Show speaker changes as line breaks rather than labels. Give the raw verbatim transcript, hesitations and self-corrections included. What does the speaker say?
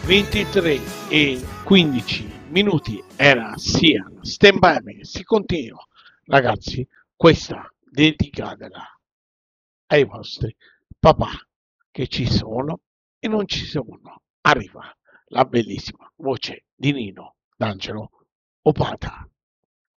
ventitré e quindici minuti era sia Stand By Me, si continua. Ragazzi, questa dedicatela ai vostri papà che ci sono e non ci sono. Arriva la bellissima voce di Nino D'Angelo Opata.